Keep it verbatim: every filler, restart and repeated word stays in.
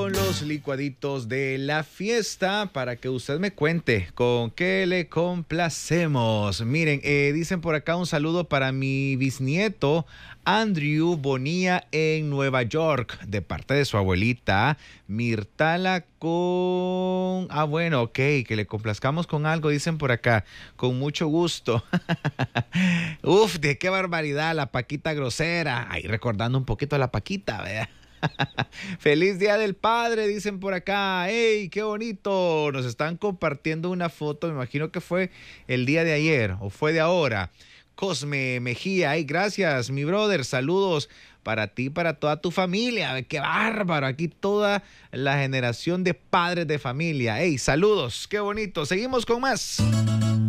Con los licuaditos de la fiesta para que usted me cuente con qué le complacemos. Miren, eh, dicen por acá un saludo para mi bisnieto Andrew Bonilla en Nueva York, de parte de su abuelita Mirtala con... Ah, bueno, ok, que le complazcamos con algo, dicen por acá, con mucho gusto. Uf, de qué barbaridad, la Paquita grosera. Ahí recordando un poquito a la Paquita, ¿verdad? Feliz Día del Padre, dicen por acá. ¡Ey, qué bonito! Nos están compartiendo una foto, me imagino que fue el día de ayer o fue de ahora. Cosme Mejía, ay, gracias, mi brother, saludos para ti, para toda tu familia. ¡Qué bárbaro! Aquí toda la generación de padres de familia. ¡Ey, saludos! ¡Qué bonito! Seguimos con más.